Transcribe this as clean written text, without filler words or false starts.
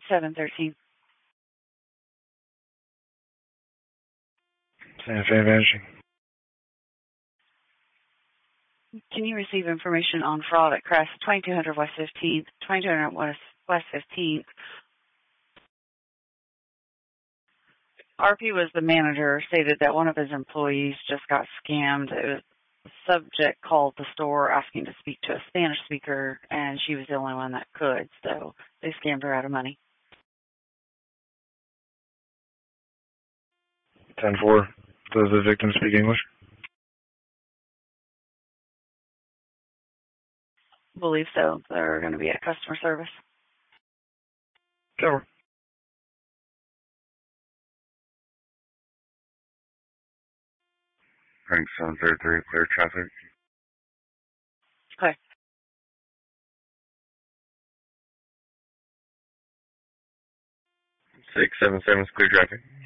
713. Santa Fe Vanishing. Can you receive information on fraud at Crest 2200 West 15th, 2200 West 15th? RP was the manager, stated that one of his employees just got scammed. It was the subject called the store asking to speak to a Spanish speaker, and she was the only one that could, so they scammed her out of money. 10-4. Does the victim speak English? Believe so. They're going to be at customer service. Cover. Frank 733, clear traffic. Okay. 677 is clear traffic.